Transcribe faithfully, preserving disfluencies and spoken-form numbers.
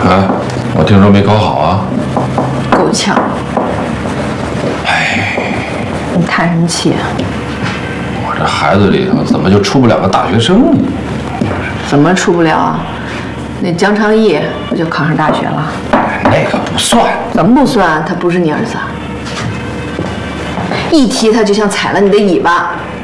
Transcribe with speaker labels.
Speaker 1: 哎，我听说没考好啊？
Speaker 2: 够呛。
Speaker 1: 哎，
Speaker 2: 你叹什么气啊？
Speaker 1: 我这孩子里头怎么就出不了个大学生呢？
Speaker 2: 怎么出不了啊？那江昌义不就考上大学了？
Speaker 1: 那个不算。
Speaker 2: 怎么不算？他不是你儿子。一提他就像踩了你的尾巴。